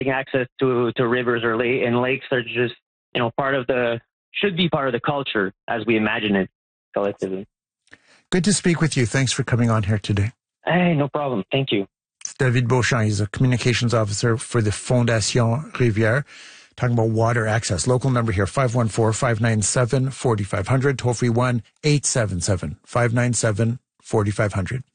access to rivers or and lakes are just, should be part of the culture as we imagine it collectively. Good to speak with you. Thanks for coming on here today. Hey, no problem. Thank you. It's David Beauchamp. He's a communications officer for the Fondation Rivière, talking about water access. Local number here, 514-597-4500, toll free 1-877-597-4500.